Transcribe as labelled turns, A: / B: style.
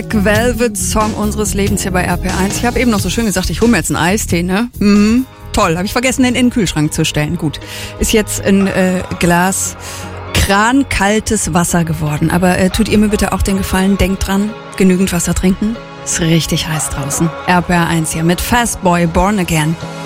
A: Velvet Song unseres Lebens hier bei RPR1. Ich habe eben noch so schön gesagt, ich hole mir jetzt einen Eistee, ne? Toll, habe ich vergessen, den in den Kühlschrank zu stellen. Gut, ist jetzt ein Glas krankaltes Wasser geworden. Aber tut ihr mir bitte auch den Gefallen, denkt dran, genügend Wasser trinken. Ist richtig heiß draußen. RPR1 hier mit Fastboy Born Again.